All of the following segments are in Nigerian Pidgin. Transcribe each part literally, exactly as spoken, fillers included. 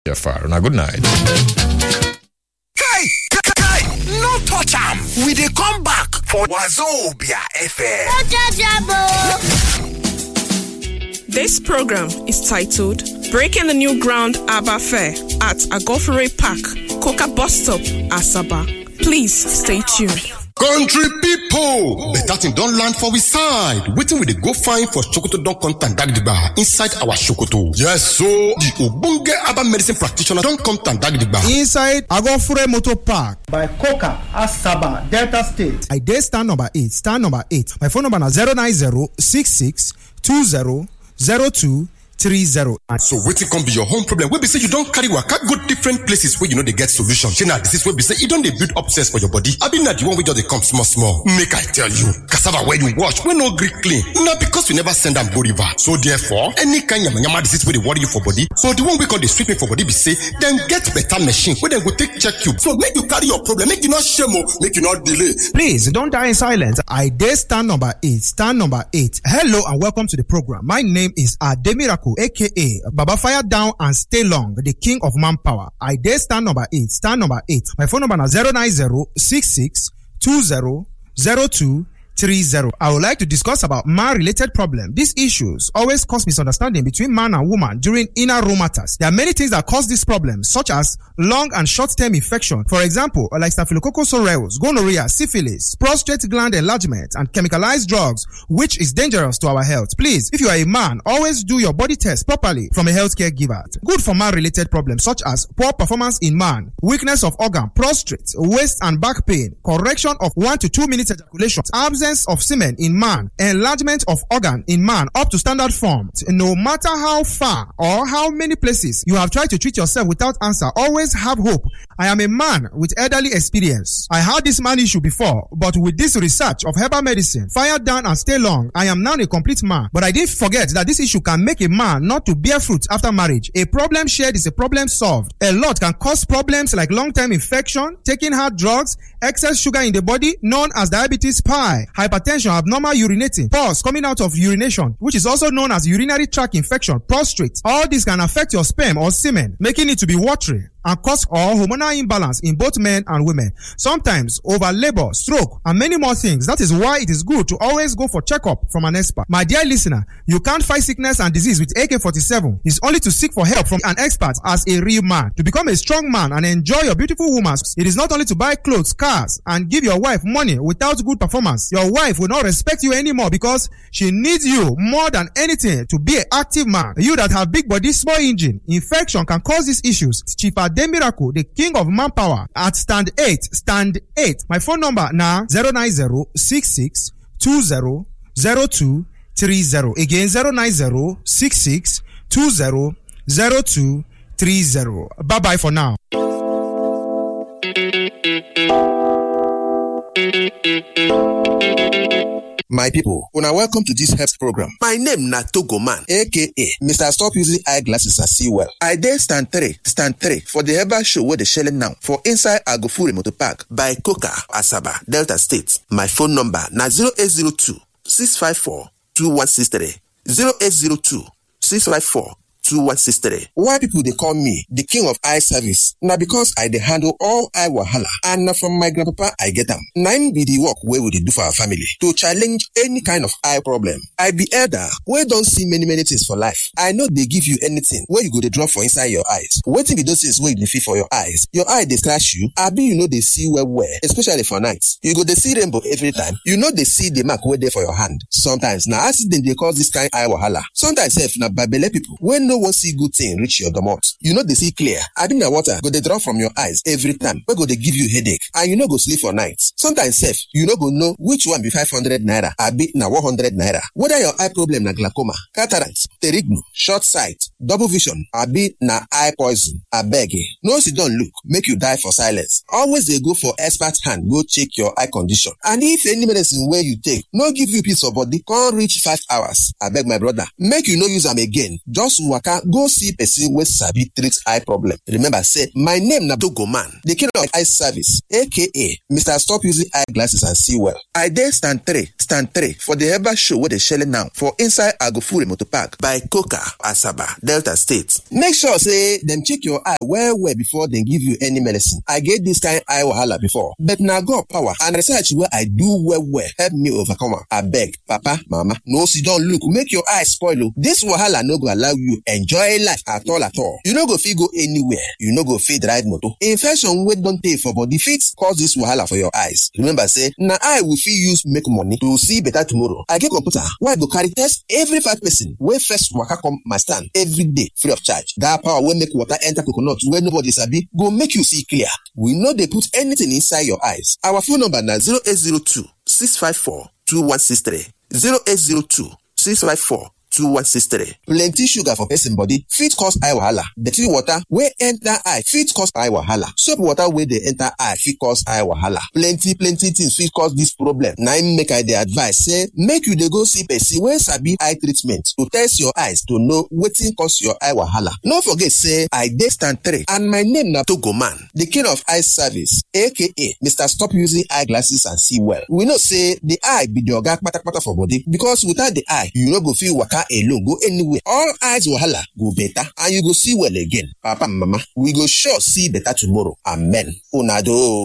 Jafar. Now, good night. Hey, hey, no touch am. We dey come back for Wazobia F M. This program is titled Breaking the New Ground Abba Fair at Agofere Park, Coca Bus Stop, Asaba. Please stay tuned. Country people, better thing don't land for we side. Waiting with the go find for Sokoto don't contact Dagdiba inside our Sokoto. Yes, so the Obunge Abba medicine practitioner don't contact Dagdiba inside Agofure Motor Park by Coca Asaba Delta State. I dare stand number eight. Stand number eight. My phone number is zero nine zero six six two zero zero two three zero. So waiting can be your home problem. We be say you don't carry waka go different places where you know they get solution. China, this is where be say you don't they build upstairs for your body. I been not the one where just they come small small. Make I tell you, cassava where you wash, we no green clean. Not because we never send them go river. So therefore, any kind of yama disease where they worry you for body. So the one we call the sweeping for body be say, then get better machine where they go take check you. So make you carry your problem, make you not shame, make you not delay. Please don't die in silence. I dare stand number eight. Stand number eight. Hello and welcome to the program. My name is Ademiraku, aka Baba Fire Down and Stay Long, the king of manpower. I dare stand number eight. Stand number eight. My phone number is zero nine zero six six two zero zero two three zero. I would like to discuss about man-related problem. These issues always cause misunderstanding between man and woman during inner room matters. There are many things that cause these problems, such as long and short-term infection. For example, like Staphylococcus aureus, gonorrhea, syphilis, prostate gland enlargement, and chemicalized drugs, which is dangerous to our health. Please, if you are a man, always do your body test properly from a healthcare giver. Good for man-related problems, such as poor performance in man, weakness of organ, prostrate, waist and back pain, correction of one to two minutes ejaculation, absence of semen in man, enlargement of organ in man up to standard form. No matter how far or how many places you have tried to treat yourself without answer, always have hope. I am a man with elderly experience. I had this man issue before, but with this research of herbal medicine, Fire Down and Stay Long, I am now a complete man. But I didn't forget that this issue can make a man not to bear fruit after marriage. A problem shared is a problem solved. A lot can cause problems like long-term infection, taking hard drugs, excess sugar in the body known as diabetes pie, hypertension, abnormal urinating, pus coming out of urination, which is also known as urinary tract infection, prostrate. All this can affect your sperm or semen, making it to be watery and cause or hormonal imbalance in both men and women. Sometimes over labor, stroke, and many more things. That is why it is good to always go for checkup from an expert. My dear listener, you can't fight sickness and disease with A K forty-seven. It's only to seek for help from an expert as a real man. To become a strong man and enjoy your beautiful woman, it is not only to buy clothes, cars, and give your wife money without good performance. Your wife will not respect you anymore because she needs you more than anything to be an active man. You that have big body, small engine, infection can cause these issues. Chief Ademiraku, the king of manpower, at stand eight. Stand eight. My phone number now zero nine zero six six two zero zero two three zero. Again zero nine zero six six two zero zero two three zero. Bye bye for now. My people, una welcome to this health program. My name na Togoman, aka Mister Stop Using Eyeglasses and See Well. I dey stand three, stand three for the herbal show where they shelling now for inside Agofure Motor Park by Coca Asaba Delta State. My phone number na zero eight zero two six five four two one six three zero eight zero two six five four two one six three. Why people they call me the king of eye service? Now because I dey handle all eye wahala and na from my grandpapa I get them. Nine be the work where we dey do for our family to challenge any kind of eye problem. I be elder where don't see many many things for life. I know they give you anything where you go to drop for inside your eyes. Waiting be those things where you feel for your eyes. Your eye they scratch you. I be you know they see well well, especially for nights. You go they see rainbow every time. You know they see the mark where they for your hand. Sometimes now accident they cause this kind eye wahala. Sometimes if na babele people when no one see good thing reach your domot. You know they see clear. I been na water go they drop from your eyes every time. Where go they give you headache and you know go sleep for nights. Sometimes safe you know go know which one be five hundred naira. I be na one hundred naira. Whether your eye problem na glaucoma, cataract, pterignu, short sight, double vision, I be na eye poison. I beg you. No sit don't look make you die for silence. Always they go for expert hand go check your eye condition. And if any medicine where you take no give you peace of body can't reach five hours. I beg my brother make you no use them again. Just waka go see person wey sabi treat eye problem. Remember say my name na Togoman, the king of eye service, aka Mister Stop Using Eyeglasses and See Well. I dey stand three, stand three for the herbal show where they shelling now for inside Agofure Motor Park by Coca Asaba Delta State. Make sure say dem check your eye well well before dem give you any medicine. I get this kind eye wahala before, but na God power and research wey I do well well help me overcome am. Abeg, papa, mama, no sit down look make your eye spoil o. This wahala no go allow you enjoy life at all at all. You no go fit go anywhere. You no go fit ride motor. Infection wey don tey for body fit cause this wahala for your eyes. Remember say na eye we fit use make money to see better tomorrow. I get computer wey I go carry test every five person wey first waka come my stand every day free of charge. That power wey make water enter coconut wey nobody sabi go make you see clear. We no dey put anything inside your eyes. Our phone number na zero eight zero two six five four two one six three. zero eight zero two six five four two one six three. Plenty sugar for person body fit cause eye wahala. Dirty water wey enter eye fit cause eye wahala. Soap water wey dey enter eye fit cause eye wahala. Plenty plenty things fit cause this problem. Na im make I dey advise say make you dey go see person wey sabi eye treatment to test your eyes to know wetin cause your eye wahala. No forget say I dey stand three and my name na Togoman, the king of eye service, aka Mister Stop Using Eyeglasses and See Well. We know say the eye be the oga kpatakpata for body because without the eye you no go fit waka alone go anywhere. All eyes wahala go better and you go see well again. Papa and mama, we go sure see better tomorrow. Amen. Una do.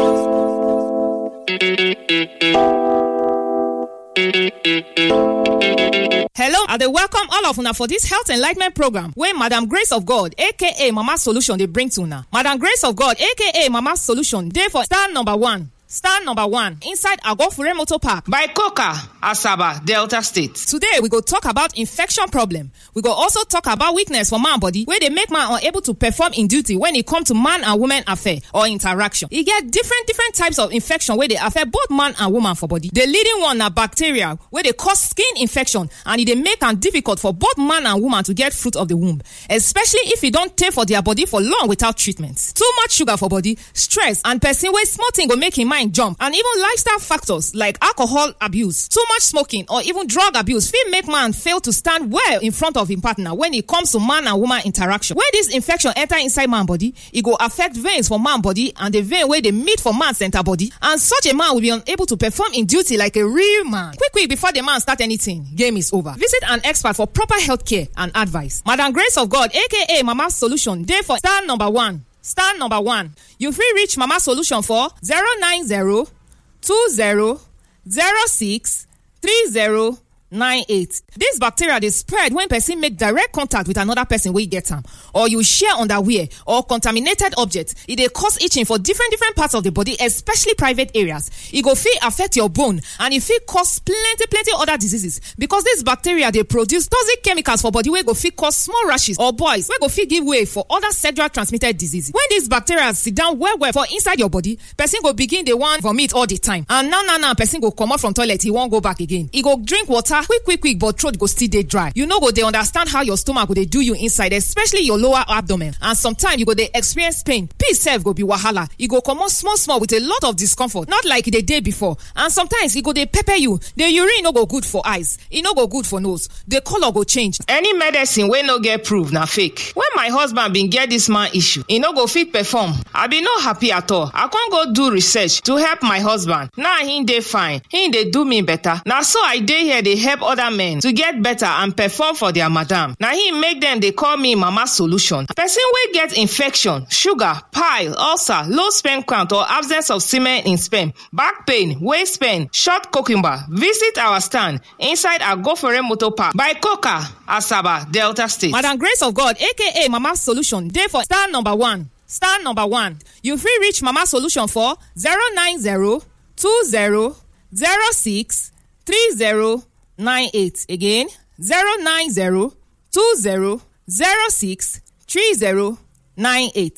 Hello, I dey welcome all of una for this health enlightenment program wey Madam Grace of God aka Mama Solution dey bring to una. Madam Grace of God aka Mama Solution dey for star number one. Star number one inside Agofure Motor Park by Coca, Asaba, Delta State. Today we go talk about infection problem. We go also talk about weakness for man body wey dey make man unable to perform in duty when e come to man and woman affair or interaction. E get different different types of infection wey dey affect both man and woman for body. The leading one na bacteria wey dey cause skin infection and e dey make am difficult for both man and woman to get fruit of the womb, especially if e don tey for their body for long without treatment. Too much sugar for body, stress, and person wey small thing go make him mind jump, and even lifestyle factors like alcohol abuse, too much smoking, or even drug abuse fit make man fail to stand well in front of him partner when it comes to man and woman interaction. When this infection enter inside man body, e go affect veins for man body and the vein wey dey meet for man center body, and such a man will be unable to perform in duty like a real man. Quick quick before the man start anything, game is over. Visit an expert for proper health care and advice. Madam Grace of God aka Mama Solution dey for star number one. Star number one. You fit reach Mama Solution for zero nine zero two zero zero six three zero nine eight. This bacteria dey spread when person make direct contact with another person wey get am, or you share underwear or contaminated object. E dey cause itching for different different parts of the body, especially private areas. E go fit affect your bone and e fit cause plenty plenty other diseases because this bacteria dey produce toxic chemicals for body wey go fit cause small rashes or boils wey go fit give way for other sexual transmitted diseases. When these bacteria sit down well well for inside your body, person go begin dey wan vomit all the time, and now now now person go comot from toilet, he wan go back again. E go drink water quick quick quick but throat go still dey dry. You no go dey understand how your stomach go dey do you inside, especially your lower abdomen, and sometimes you go dey experience pain. Peace sef go be wahala. E go comot small small with a lot of discomfort, not like the day before, and sometimes e go dey pepper you. The urine no go good for eyes, e no go good for nose, the color go change. Any medicine wey no get proof na fake. When my husband bin get this man issue, e no go fit perform. I bin no happy at all. I con go do research to help my husband. Now he dey fine, he dey do me better. Na so I dey here dey help other men to get better and perform for their madam. Na him make them dey call me Mama Solution. Person wey get infection, sugar, pile, ulcer, low sperm count or absence of semen in sperm, back pain, waist pain, short cucumber, visit our stand inside Agofure Motor Park by Coca, Asaba, Delta State. Madam Grace of God aka Mama Solution dey for star number one. Star number one. You fit reach Mama Solution for zero nine zero two zero zero six three zero nine eight. Again, zero nine zero two zero zero six three zero nine eight.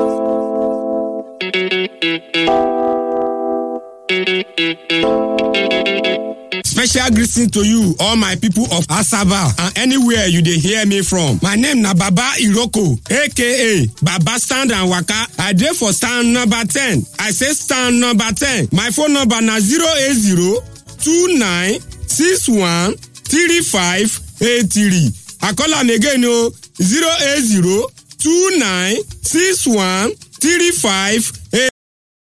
Special greeting to you, all my people of Asaba and anywhere you dey hear me from. My name na Baba Iroko, aka Baba Stand and Waka. I dey for stand number ten. I say stand number ten. My phone number na zero eight zero two nine six one three five eight three. I call am again o, zero eight zero two nine six one three five